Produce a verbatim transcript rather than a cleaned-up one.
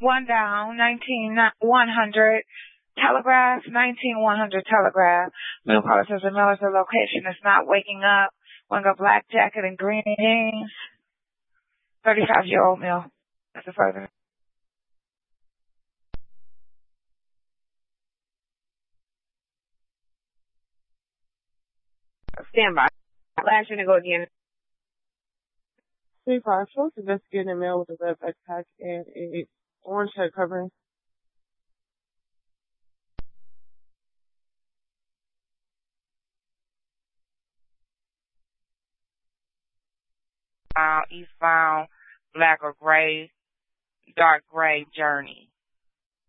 One down, nineteen one hundred. Telegraph, nineteen one hundred Telegraph. Middle caller says the Miller's location is not waking up. Wearing a black jacket and green jeans. thirty-five-year-old male. That's the further. Stand by. Last year to go again. three five four, investigating a male with a red backpack and a orange head covering. Uh, eastbound, black or gray, dark gray journey.